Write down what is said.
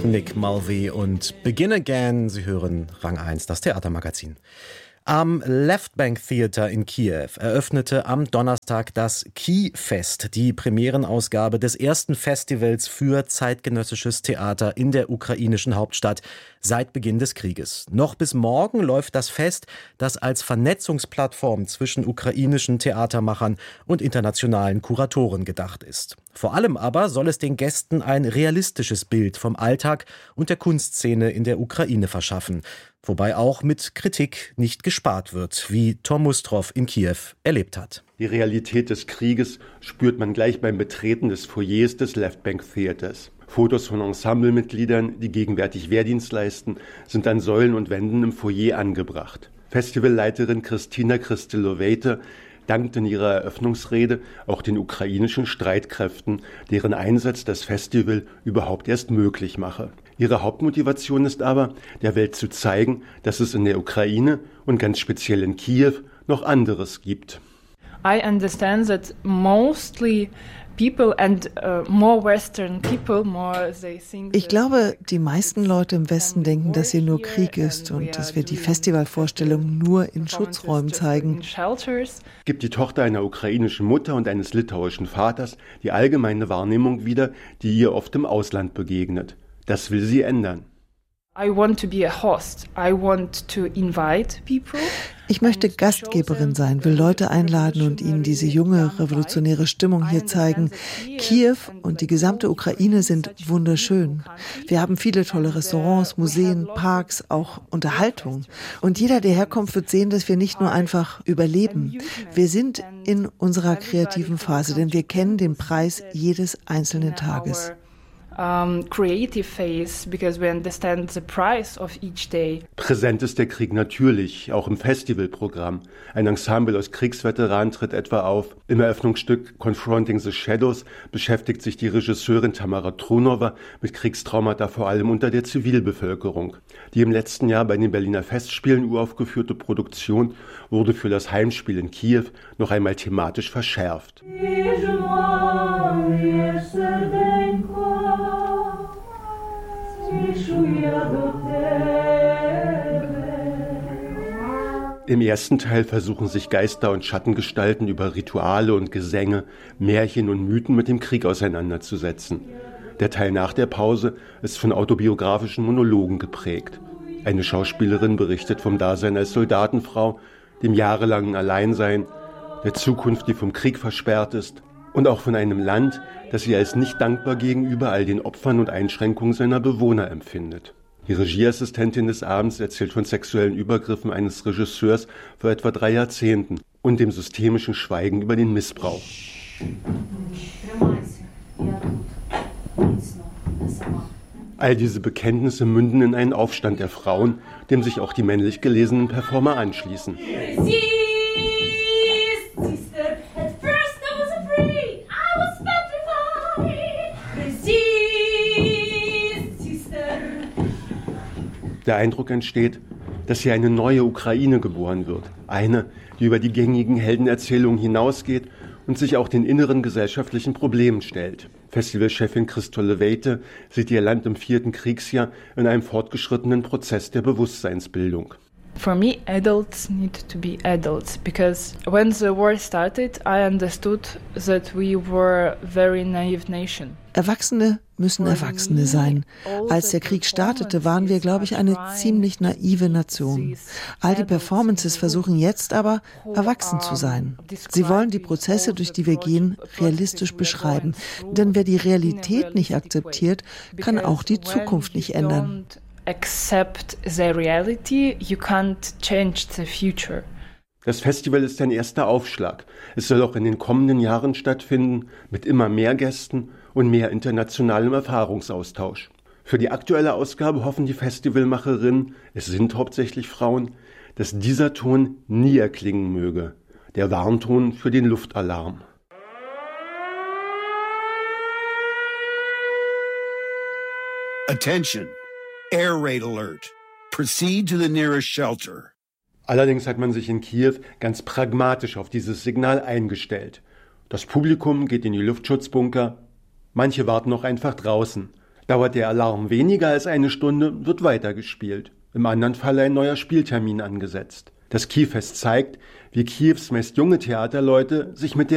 Nick Mulvey und Begin Again. Sie hören Rang 1, das Theatermagazin. Am Left Bank Theater in Kiew eröffnete am Donnerstag das Key-Fest, die Premierenausgabe des ersten Festivals für zeitgenössisches Theater in der ukrainischen Hauptstadt seit Beginn des Krieges. Noch bis morgen läuft das Fest, das als Vernetzungsplattform zwischen ukrainischen Theatermachern und internationalen Kuratoren gedacht ist. Vor allem aber soll es den Gästen ein realistisches Bild vom Alltag und der Kunstszene in der Ukraine verschaffen. Wobei auch mit Kritik nicht gespart wird, wie Tom Mustrow in Kiew erlebt hat. Die Realität des Krieges spürt man gleich beim Betreten des Foyers des Left Bank Theaters. Fotos von Ensemblemitgliedern, die gegenwärtig Wehrdienst leisten, sind an Säulen und Wänden im Foyer angebracht. Festivalleiterin Kristina Krystylowaite dankt in ihrer Eröffnungsrede auch den ukrainischen Streitkräften, deren Einsatz das Festival überhaupt erst möglich mache. Ihre Hauptmotivation ist aber, der Welt zu zeigen, dass es in der Ukraine und ganz speziell in Kiew noch anderes gibt. I understand that mostly people and more Western people, they think. Ich glaube, die meisten Leute im Westen denken, dass hier nur Krieg ist und dass wir die Festivalvorstellung nur in Schutzräumen zeigen. Gibt die Tochter einer ukrainischen Mutter und eines litauischen Vaters die allgemeine Wahrnehmung wieder, die ihr oft im Ausland begegnet. Das will sie ändern. I want to be a host. I want to invite people. Ich möchte Gastgeberin sein, will Leute einladen und ihnen diese junge, revolutionäre Stimmung hier zeigen. Kiew und die gesamte Ukraine sind wunderschön. Wir haben viele tolle Restaurants, Museen, Parks, auch Unterhaltung. Und jeder, der herkommt, wird sehen, dass wir nicht nur einfach überleben. Wir sind in unserer kreativen Phase, denn wir kennen den Preis jedes einzelnen Tages. Creative phase, because we understand the price of each day. Präsent ist der Krieg natürlich, auch im Festivalprogramm. Ein Ensemble aus Kriegsveteranen tritt etwa auf. Im Eröffnungsstück Confronting the Shadows beschäftigt sich die Regisseurin Tamara Trunova mit Kriegstraumata vor allem unter der Zivilbevölkerung. Die im letzten Jahr bei den Berliner Festspielen uraufgeführte Produktion wurde für das Heimspiel in Kiew noch einmal thematisch verschärft. Im ersten Teil versuchen sich Geister und Schattengestalten über Rituale und Gesänge, Märchen und Mythen mit dem Krieg auseinanderzusetzen. Der Teil nach der Pause ist von autobiografischen Monologen geprägt. Eine Schauspielerin berichtet vom Dasein als Soldatenfrau, dem jahrelangen Alleinsein, der Zukunft, die vom Krieg versperrt ist, und auch von einem Land, das sie als nicht dankbar gegenüber all den Opfern und Einschränkungen seiner Bewohner empfindet. Die Regieassistentin des Abends erzählt von sexuellen Übergriffen eines Regisseurs vor etwa 3 Jahrzehnten und dem systemischen Schweigen über den Missbrauch. All diese Bekenntnisse münden in einen Aufstand der Frauen, dem sich auch die männlich gelesenen Performer anschließen. Der Eindruck entsteht, dass hier eine neue Ukraine geboren wird. Eine, die über die gängigen Heldenerzählungen hinausgeht und sich auch den inneren gesellschaftlichen Problemen stellt. Festivalchefin Krystylowaite sieht ihr Land im 4. Kriegsjahr in einem fortgeschrittenen Prozess der Bewusstseinsbildung. For me, adults need to be adults, because when the war started, I understood that we were a very naive nation. Erwachsene müssen Erwachsene sein. Als der Krieg startete, waren wir, glaube ich, eine ziemlich naive Nation. All die Performances versuchen jetzt aber, erwachsen zu sein. Sie wollen die Prozesse, durch die wir gehen, realistisch beschreiben. Denn wer die Realität nicht akzeptiert, kann auch die Zukunft nicht ändern. Accept the reality, you can't change the future. Das Festival ist ein erster Aufschlag. Es soll auch in den kommenden Jahren stattfinden, mit immer mehr Gästen und mehr internationalem Erfahrungsaustausch. Für die aktuelle Ausgabe hoffen die Festivalmacherinnen, es sind hauptsächlich Frauen, dass dieser Ton nie erklingen möge. Der Warnton für den Luftalarm. Attention! Air raid alert. Proceed to the nearest shelter. Allerdings hat man sich in Kiew ganz pragmatisch auf dieses Signal eingestellt. Das Publikum geht in die Luftschutzbunker, manche warten noch einfach draußen. Dauert der Alarm weniger als eine Stunde, wird weitergespielt. Im anderen Fall ein neuer Spieltermin angesetzt. Das Kiew-Fest zeigt, wie Kiews meist junge Theaterleute sich mit der